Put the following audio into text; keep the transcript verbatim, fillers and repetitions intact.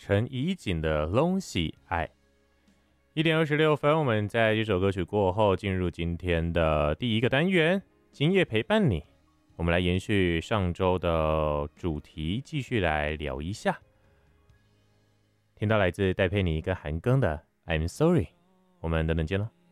陈怡锦的《拢是爱》。一点二十六分，我们在这首歌曲过后，进入今天的第一个单元——今夜陪伴你。我们来延续上周的主题，继续来聊一下。听到来自戴佩妮跟韩庚的《I'm Sorry》，我们等等见喽。